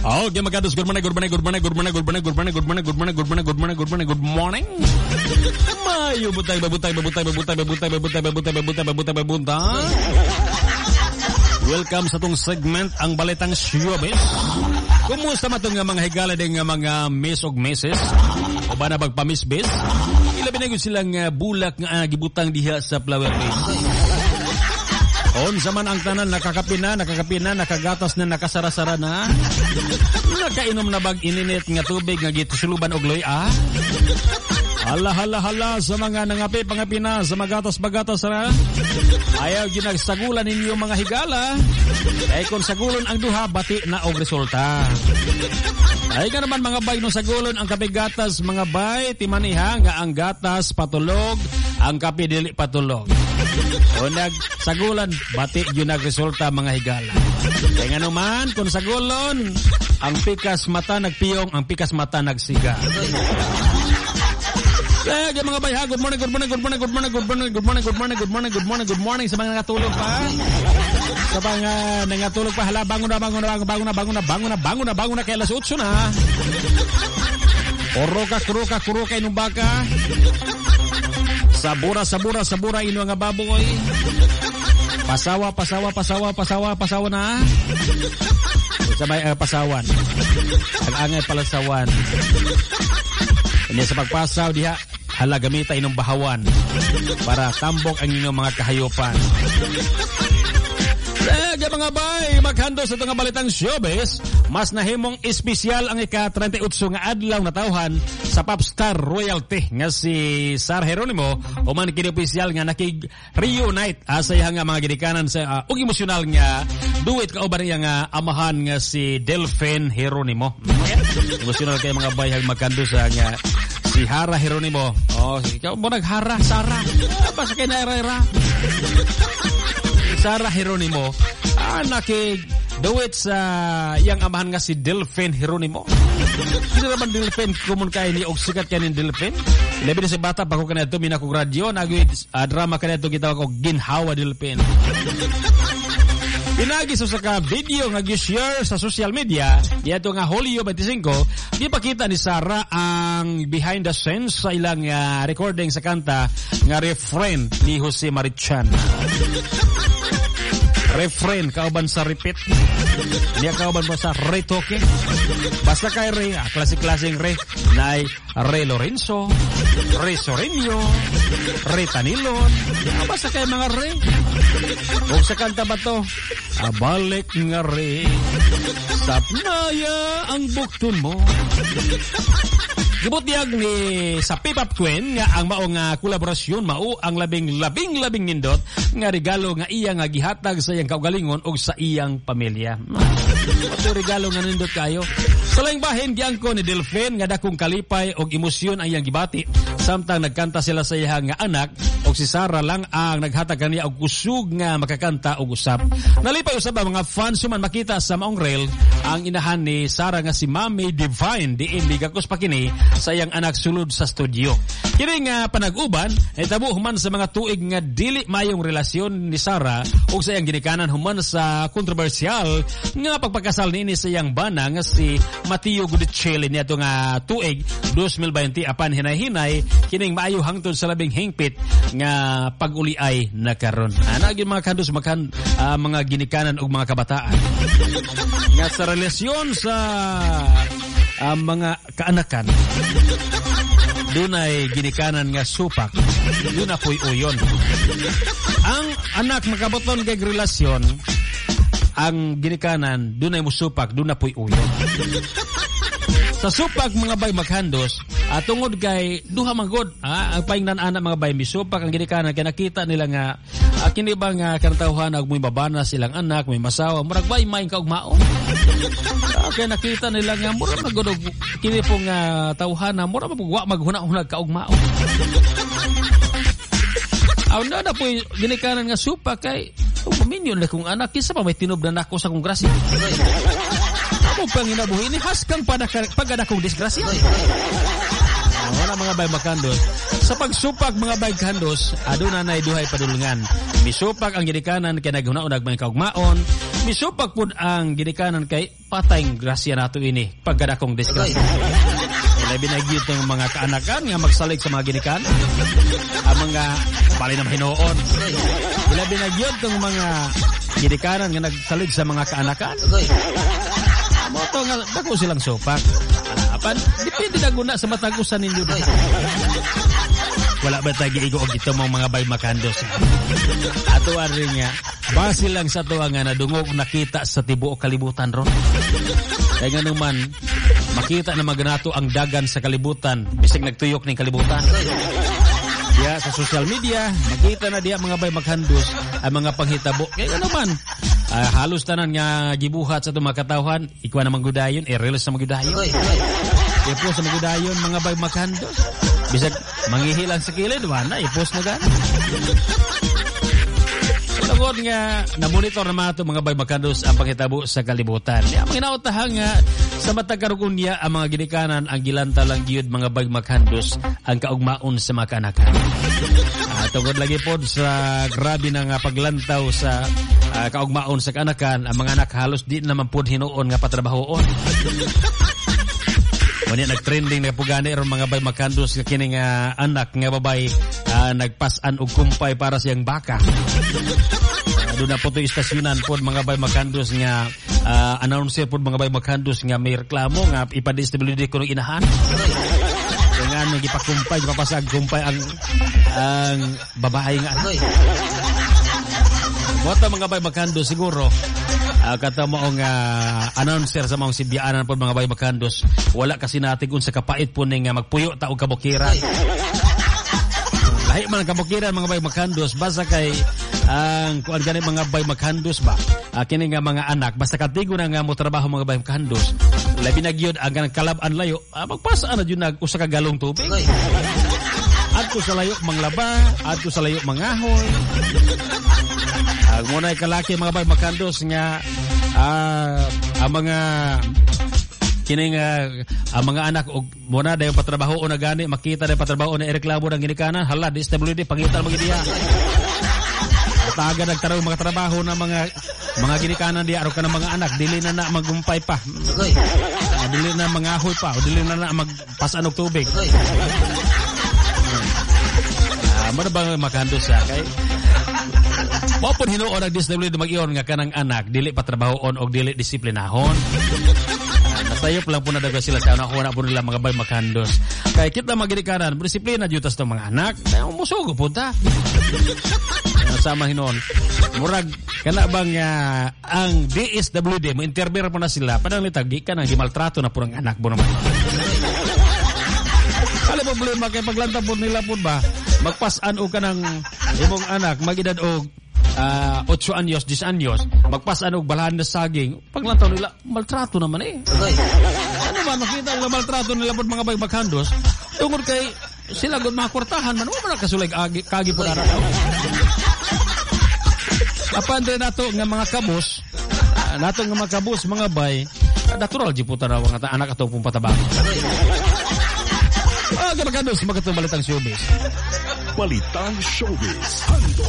Okay, magados. Good morning. Mayo butay. Welcome sa tong segment ang balitang showbiz. Kumusta matong nga mga higala din nga mga miss og misses? O ba na pagpamisbis? Ilabi na yun silang bulak nga gibutang diha sa flower base. Sa man ang tanan, nakakapi na, nakagatas na, nakasara-sara na. Nakainom na bag ininit nga tubig nga gitusuluban og loy Hala sa mga nangapi-pangapi na sa magatas-bagatas na. Ayaw ginagsagulan ninyo mga higala. Ay kung sagulon ang duha, bati na og resulta. Ay ka naman mga bay no sagulon ang kapigatas mga bay, timaniha nga ang gatas patulog, ang kape dili patulog. O nagsagulan, bati yun nagresulta mga higala. Kaya nga naman, kung sagulon, ang pikas mata nagpiyong, ang pikas mata nagsiga. Kaya mga bay ha, good morning sa mga nangatulog pa. Sa mga nangatulog pa, hala, bangon na, kaya alas 8 na. Kuruka, inong baka. Sabura, ino nga baboy. Pasawa na. Sabay pasawan. Ang-angay palasawan. Kanya sa pagpasaw diha, hala gamita inong bahawan para tambok ang inyong mga kahayupan. Kaya mga bay, maghando sa itong balitang showbiz, mas nahimong espesyal ang ika-38 nga adlaw na tawhan sa popstar royalty nga si Sara Geronimo o man kini-opisyal nga nakig-reunite sa iyang mga ginikanan sa ug emosyonal nga duet kauban niya nga amahan nga si Delphine Geronimo. Emosyonal kay mga bay maghando sa nga si Hara Geronimo. Ikaw mo naghara, Sara. Basta kay naira. Sara Geronimo, nakig-duet sa iyang amahan nga si Delphine Geronimo. Hindi naman Delphine, kumun kayo ni og sikat kayo ni Delphine. Ilabi na si bata, bago ka na ito, minakog radyo, drama ka na ito, gitawag ko Ginhawa Delphine. Pinagis sa ka-video nga gi-share sa social media, ito nga Hulyo 25, ipakita ni Sara ang behind the scenes sa ilang recording sa kanta nga refrain ni Jose Marichan. Refrain, kauban sa repeat. Niya kauban mo sa retoke. Basta kay Re, klasik-klasing Re, na ay Re Lorenzo, Re Sorenio, Re Tanilon. Basta kay mga Re. Kung sa kanta ba to, balik nga Re, sapnaya ang bukton mo. Gibutiyag ni sa P-Pop Queen nga ang maong kolaborasyon mao ang labing nindot nga regalo nga iya nga gihatag sa iyang kaugalingon og sa iyang pamilya. Ito regalo nga nindot kayo. Sa laing bahin giangko ni Delphine nga dakong kalipay og emosyon ang iyang gibati samtang nagkanta sila sa iyang nga anak og si Sara lang ang naghatag kaniya og kusog nga makakanta og usab. Nalipay usab ang mga fans man makita sa maong reel ang inahan ni Sara nga si Mami Divine diin ligakos pa kini sa iyang anak sulod sa studio. Kini nga panag-uban ay tabo human sa mga tuig nga dili mayong relasyon ni Sara ug sa iyang ginikanan human sa kontrobersyal nga pagpakasal niini sa iyang bana nga si Matteo Gudicelli niadto nga tuig 2020 apan hinay-hinay kining maayo hangtod sa labing hingpit nga pag-uliay na karon. Ana gyud mga kandos mga ginikanan ug mga kabataan nga sa relasyon sa mga kaanakan doon ay ginikanan nga supak, doon na po'y uyon. Ang anak makaboton kay relasyon, ang ginikanan doon ay musupak, doon na po'y uyon. Sa supak mga bay maghandos, tungod kay duha manggod, ang paingnan anak mga bay misupak ang ginikanan kay nakita nila nga kini ba nga kanatawhan ag may babana silang anak, may masawa, murag bay maing kaugmaon. Kaya nakita nila nga mura magod kini pong tawhana, mura magwa maghuna-hunag kaugmaon. Aw na po ginikanan nga supak kay paminyon na kong anak kisa pa may tinubdan ako sa kong grasya. Ako pang inabuhi ni haskang pagada kong disgrasya. Wala mga bay makandos. Sa pagsupak mga bay kandos, aduna na duhay padulungan. Misupak ang ginikanan kay naghuna-unag may kaugmaon. Misupak pud ang ginikanan kay patayng grasya nato ini pagkadakong disgrasya. Labi na gyud tong mga kaanakan nga magsalig sa mga ginikanan. Ang mga bali na hinoon. Labi na gyud tong mga ginikanan nga nagsalig sa mga kaanakan. Mo to nga dako silang supak. Apan depende na guna sa matagusan ninyo. Wala ba tayo giigo og ito mga bay makandos. Ato rin nga base lang sa tuwa nga nadungog nakita sa tibuok kalibutan ron. Kaya nga naman makita na maganato ang dagan sa kalibutan bisig nagtuyok ning kalibutan. Diya sa social media makita na diya mga bay maghandos ang mga panghitabo. Kaya nga naman halos tanan nga gibuhat sa itong mga katawhan ikaw na manggudayon reels na manggudayon. I-post na manggudayon mga bay maghandos. Bisag manghihilang sa kilid, wala, i-post na gano'n. Tagod nga, na-monitor naman ito mga bay makandos ang panghitabo sa kalibutan. Ang mga nautahan nga, sa matagarugon niya, ang mga ginikanan, ang gilanta lang giyod mga bay makandos, ang kaugmaon sa mga kanakan. Tungkol lagi po sa grabe na nga paglantaw sa kaugmaon sa kanakan, ang mga anak halos di naman po hinuon nga patrabahoon. Wala nag-trending na pugani ron mga bay makandos nga kining anak nga babay nagpasan og kumpay para siyang baka. Doon na po ito istasyonan po mga bay makandos nga announcer po mga bay makandos nga may reklamo nga ipa-disability ko ng inahan. Kaya nga gipakumpay, gipapasag kumpay ang babae nga. Bota mga bay makandos siguro kata mo ang announcer sa mga sibyaanan po mga bay makandos wala kasi natin kung sa kapait po ning magpuyo ta og kabukiran. Lahi man ang kabukiran mga bay makandos basta kay ang kuan gani mga bay makandos ba kini nga mga anak basta katigo na nga mo trabaho mga bay makandos labi na gyud ang kalab-an layo magpasa na jud nag usa ka galong tubig. Adto sa layo manglaba, adto sa layo mangahoy. Muna kalaki mga bay makandos nga ang mga kining ang mga anak og muna dayon patrabaho o na gani makita dayon patrabaho na ireklamo ng ginikanan hala disability pangitan mga diya. Taga nagtarong mga trabaho na mga ginikanan diya aron ka ng mga anak dili na magumpay pa. Dili na mangahoy pa o dili na magpasan og tubig. Muna ba makandos sa kay mapon hinuon ang disability mag-iyon nga kanang anak dili patrabahoon og dili disiplinahon. Nasayop lang po na daga sila sa una po nila mga bay makandos. Kaya kita magirikanan disiplina jutas tong mga anak. Musugo po ta. Sama hinuon. Murag kana bang ang DSWD mo interview po na sila padang litag di ka nang gimaltrato na po ang anak mo naman. Kala problema kay paglanta po nila po ba magpasan o ka ng imong anak magedad og 8 anyos, 10 anyos, magpasan og balahan na saging, paglantaw nila maltrato naman eh. Ano ba makita ang maltrato nila po mga bay maghandos tungod kay sila gud mga kwartahan man wala kasulay kagi po dara. Apan din nato nga mga kabus, nato nga mga kabus mga bay, natural di po tanaw nga anak ato pong patabang. Magkandos, magkatong balitang showbiz. Balitang showbiz.